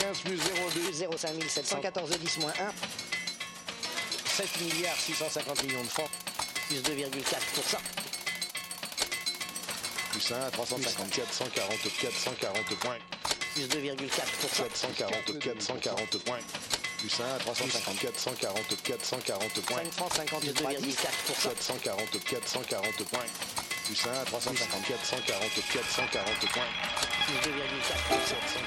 15 plus 02. 05 714 10 moins 1. 7 milliards 650 millions de francs. Plus 2,4%. Plus 1, 354, 140 points. Plus 2,4%. 140 points. Plus 1, 354, 140 points. 5 francs 52,4%. 140 points. Plus 1, 354, 140 points. Plus 2,4%.